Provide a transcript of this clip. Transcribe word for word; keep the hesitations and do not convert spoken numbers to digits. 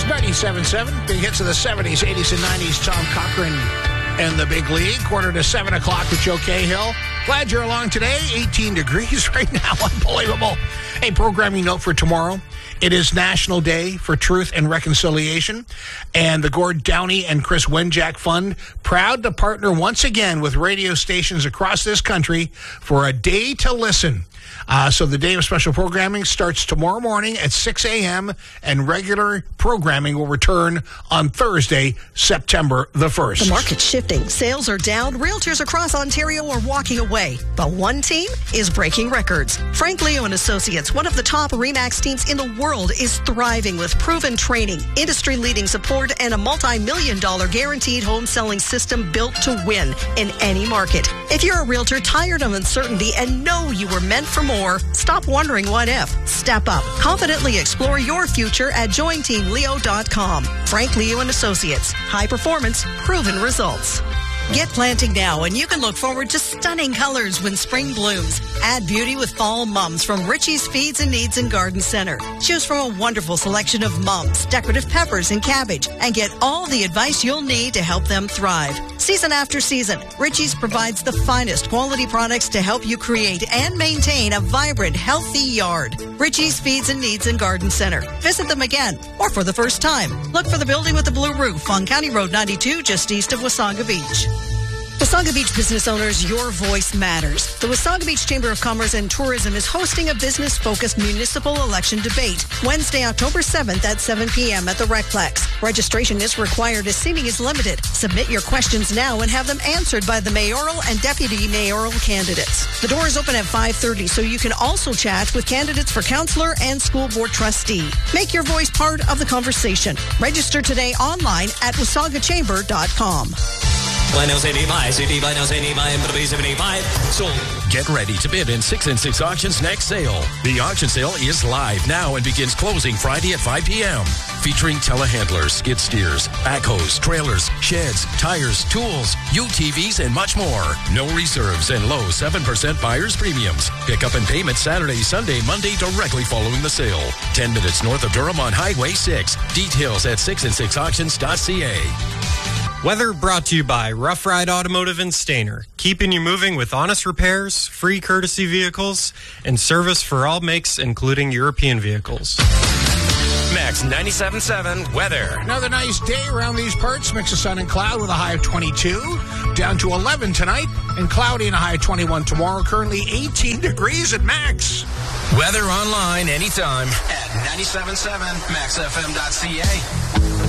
ninety-seven point seven. Big hits of the seventies, eighties, and nineties. Tom Cochran and the Big League. Quarter to seven o'clock with Joe Cahill. Glad you're along today. eighteen degrees right now. Unbelievable. A programming note for tomorrow. It is National Day for Truth and Reconciliation. And the Gord Downey and Chris Wenjack Fund, proud to partner once again with radio stations across this country for a day to listen. Uh, so the day of special programming starts tomorrow morning at six a.m. and regular programming will return on Thursday, September the first. The market's shifting. Sales are down. Realtors across Ontario are walking away. But one team is breaking records. Frank Leo and Associates, one of the top RE/MAX teams in the world, is thriving with proven training, industry-leading support, and a multi-million dollar guaranteed home selling system built to win in any market. If you're a realtor tired of uncertainty and know you were meant for more, stop wondering what if. Step up. Confidently explore your future at join team leo dot com. Frank Leo and Associates. High performance, proven results. Get planting now, and you can look forward to stunning colors when spring blooms. Add beauty with fall mums from Richie's Feeds and Needs and Garden Center. Choose from a wonderful selection of mums, decorative peppers, and cabbage, and get all the advice you'll need to help them thrive. Season after season, Richie's provides the finest quality products to help you create and maintain a vibrant, healthy yard. Richie's Feeds and Needs and Garden Center. Visit them again, or for the first time. Look for the building with the blue roof on County Road ninety-two, just east of Wasaga Beach. Wasaga Beach business owners, your voice matters. The Wasaga Beach Chamber of Commerce and Tourism is hosting a business-focused municipal election debate Wednesday, October seventh at seven p.m. at the Recplex. Registration is required as seating is limited. Submit your questions now and have them answered by the mayoral and deputy mayoral candidates. The door is open at five thirty, so you can also chat with candidates for councillor and school board trustee. Make your voice part of the conversation. Register today online at wasaga chamber dot com. Get ready to bid in six and six Auctions next sale. The auction sale is live now and begins closing Friday at five p.m. Featuring telehandlers, skid steers, backhoes, trailers, sheds, tires, tools, U T Vs, and much more. No reserves and low seven percent buyer's premiums. Pick up and payment Saturday, Sunday, Monday directly following the sale. ten minutes north of Durham on Highway six. Details at six and six auctions dot c a. Weather brought to you by Rough Ride Automotive and Stainer, keeping you moving with honest repairs, free courtesy vehicles, and service for all makes, including European vehicles. Max ninety-seven point seven weather. Another nice day around these parts. Mix of sun and cloud with a high of twenty-two. Down to eleven tonight and cloudy and a high of twenty-one tomorrow. Currently eighteen degrees at Max. Weather online anytime at ninety-seven point seven max f m dot c a.